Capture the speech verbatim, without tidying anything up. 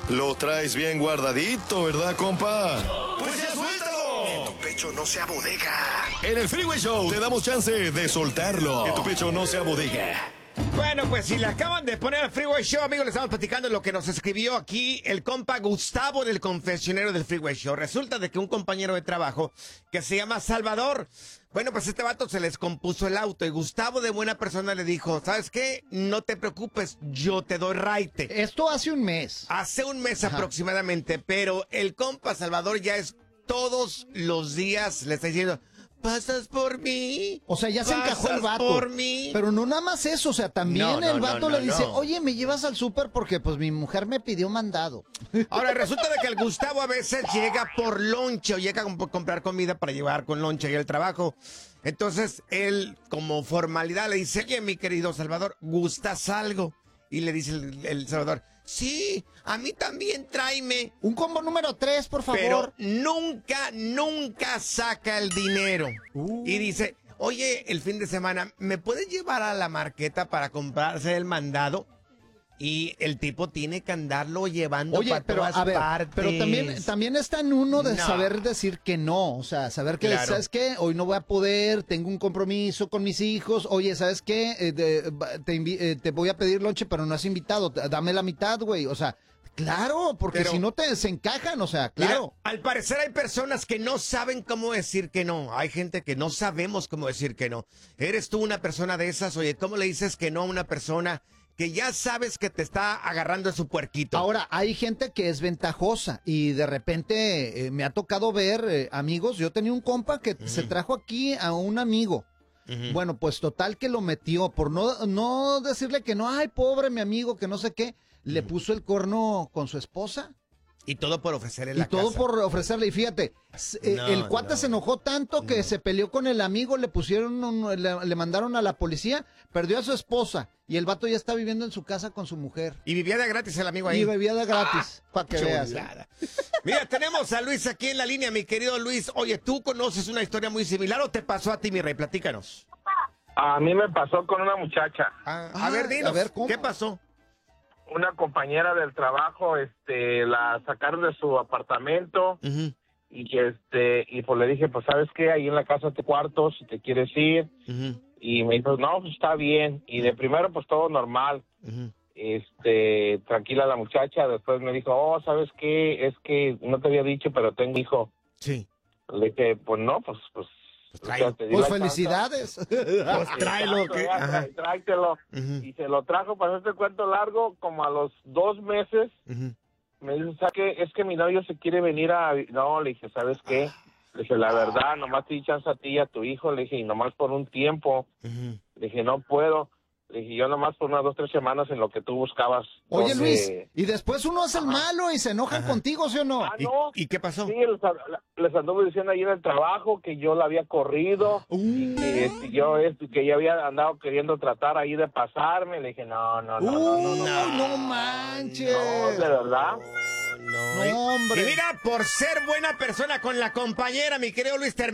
Lo traes bien guardadito, ¿verdad, compa? ¡Pues ya suéltalo! Que tu pecho no sea bodega. En el Freeway Show te damos chance de soltarlo. Que tu pecho no sea bodega. Bueno, pues si le acaban de poner al Freeway Show, amigos, le estamos platicando lo que nos escribió aquí el compa Gustavo del confesionero del Freeway Show. Resulta de que un compañero de trabajo que se llama Salvador, bueno, pues este vato se les compuso el auto y Gustavo de buena persona le dijo, ¿sabes qué? No te preocupes, yo te doy raite. Esto hace un mes. Hace un mes Ajá. aproximadamente, pero el compa Salvador ya es todos los días, le está diciendo... ¿Pasas por mí? O sea, ya se encajó el vato. por mí? Pero no nada más eso, o sea, también No, no, el no, vato no, le dice, no. oye, ¿me llevas al súper? Porque pues mi mujer me pidió mandado. Ahora, resulta de que el Gustavo a veces llega por lonche o llega a comprar comida para llevar con lonche y al trabajo. Entonces, él, como formalidad, le dice, oye, mi querido Salvador, ¿gustas algo? Y le dice el, el Salvador, sí, a mí también tráeme. Un combo número tres, por favor. Pero nunca, nunca saca el dinero. Uh. Y dice, oye, el fin de semana, ¿me puedes llevar a la marqueta para comprarse el mandado? Y el tipo tiene que andarlo llevando Oye, para pero todas a ver, partes. pero también, también está en uno de No. saber decir que no, o sea, saber que, Claro. ¿sabes qué? Hoy no voy a poder, tengo un compromiso con mis hijos, oye, ¿sabes qué? Eh, de- te, invi- eh, te voy a pedir lonche, pero no has invitado, t- dame la mitad, güey, o sea, claro, porque Pero- si no te se encajan, o sea, Mira, claro. al parecer hay personas que no saben cómo decir que no. Hay gente que no sabemos cómo decir que no. ¿Eres tú una persona de esas? Oye, ¿cómo le dices que no a una persona que ya sabes que te está agarrando su puerquito? Ahora, hay gente que es ventajosa y de repente eh, me ha tocado ver eh, amigos, yo tenía un compa que se trajo aquí a un amigo. Ujú. Bueno, pues total que lo metió, por no, no decirle que no, ay, pobre mi amigo, que no sé qué, le puso el corno con su esposa Y todo por ofrecerle y la todo casa. por ofrecerle. Y fíjate, s- eh, No, el cuate no, se enojó tanto que no. se peleó con el amigo, le pusieron, un- le, le mandaron a la policía, perdió a su esposa y el vato ya está viviendo en su casa con su mujer. Y vivía de gratis el amigo ahí. Y bebía de gratis, para que veas. ¿eh? Chulada. Mira, tenemos a Luis aquí en la línea, mi querido Luis. Oye, ¿tú conoces una historia muy similar o te pasó a ti, mi rey? Platícanos. A mí me pasó con una muchacha, Ah, Ah, a ver, dinos, a ver, ¿cómo? ¿qué pasó? una compañera del trabajo, este, la sacaron de su apartamento Ujú, y este, y pues le dije, pues sabes qué, ahí en la casa te cuartos, si te quieres ir, ujú, y me dijo, no, pues está bien, y de primero pues todo normal, ujú. este, tranquila la muchacha, después me dijo, oh, sabes qué, es que no te había dicho, pero tengo hijo. Sí. Le dije, pues no, pues, pues, Pues o tráelo. sea, te di Pues la chance. felicidades. Pues tráelo. Exacto, que- ya, Ajá. tráetelo. Ujú, Y se lo trajo, para este cuento largo, como a los dos meses, ujú. me dice, ¿sabes qué? Es que mi novio se quiere venir a... No, le dije, ¿sabes qué? Le dije, la verdad, nomás te di chance a ti y a tu hijo, le dije, y nomás por un tiempo. Ujú. Le dije, no puedo. Le dije, yo nomás por unas dos, tres semanas en lo que tú buscabas. Oye, donde- Luis, y después uno es el malo y se enojan Ajá. contigo, ¿sí o no? Ah, ¿Y, no. y qué pasó? Sí, les, les anduve diciendo ahí en el trabajo que yo la había corrido, Uh. y que este, yo esto, que yo había andado queriendo tratar ahí de pasarme. Le dije, no, no, no, no, no, Uh, no, no manches. no, de verdad. No, No, hombre. Y mira, por ser buena persona con la compañera, mi querido Luis,